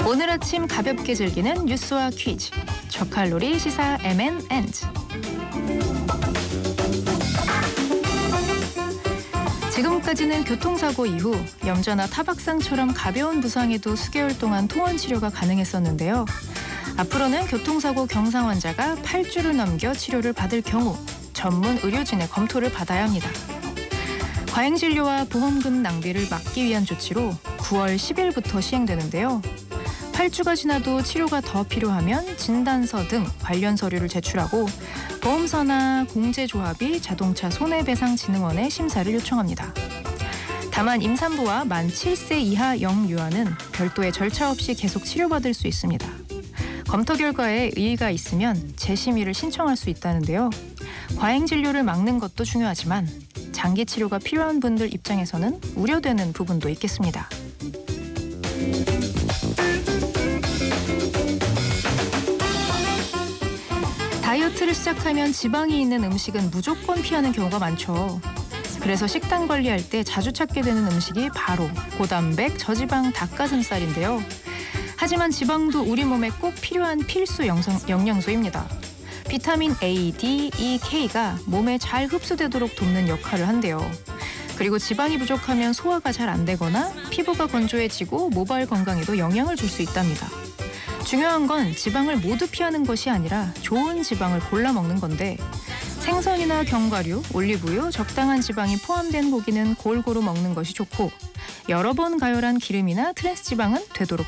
오늘 아침 가볍게 즐기는 뉴스와 퀴즈. 저칼로리 시사 M&N's. 지금까지는 교통사고 이후 염좌나 타박상처럼 가벼운 부상에도 수개월 동안 통원 치료가 가능했었는데요. 앞으로는 교통사고 경상 환자가 8주를 넘겨 치료를 받을 경우 전문 의료진의 검토를 받아야 합니다. 과잉진료와 보험금 낭비를 막기 위한 조치로 9월 10일부터 시행되는데요. 8주가 지나도 치료가 더 필요하면 진단서 등 관련 서류를 제출하고 보험사나 공제조합이 자동차 손해배상진흥원에 심사를 요청합니다. 다만 임산부와 만 7세 이하 영유아는 별도의 절차 없이 계속 치료받을 수 있습니다. 검토 결과에 의의가 있으면 재심의를 신청할 수 있다는데요. 과잉진료를 막는 것도 중요하지만 장기 치료가 필요한 분들 입장에서는 우려되는 부분도 있겠습니다. 다이어트를 시작하면 지방이 있는 음식은 무조건 피하는 경우가 많죠. 그래서 식단 관리할 때 자주 찾게 되는 음식이 바로 고단백, 저지방 닭가슴살인데요. 하지만 지방도 우리 몸에 꼭 필요한 필수 영양소입니다. 비타민 A, D, E, K가 몸에 잘 흡수되도록 돕는 역할을 한대요. 그리고 지방이 부족하면 소화가 잘 안 되거나 피부가 건조해지고 모발 건강에도 영향을 줄 수 있답니다. 중요한 건 지방을 모두 피하는 것이 아니라 좋은 지방을 골라 먹는 건데 생선이나 견과류, 올리브유, 적당한 지방이 포함된 고기는 골고루 먹는 것이 좋고 여러 번 가열한 기름이나 트랜스지방은 되도록